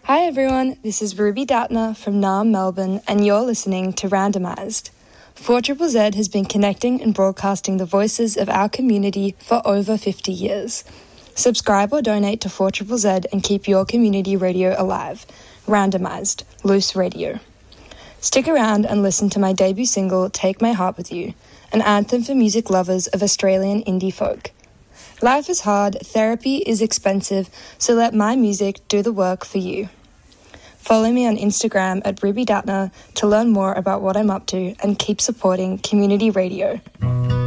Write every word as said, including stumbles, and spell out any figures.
Hi everyone, this is Ruby Datner from Naarm, Melbourne, and you're listening to Randomised. four Z Z Z has been connecting and broadcasting the voices of our community for over fifty years. Subscribe or donate to four Z Z Z and keep your community radio alive. Randomised, loose radio. Stick around and listen to my debut single, Take My Heart With You, an anthem for music lovers of Australian indie folk. Life is hard, therapy is expensive, so let my music do the work for you. Follow me on Instagram at Ruby Datner to learn more about what I'm up to and keep supporting community radio.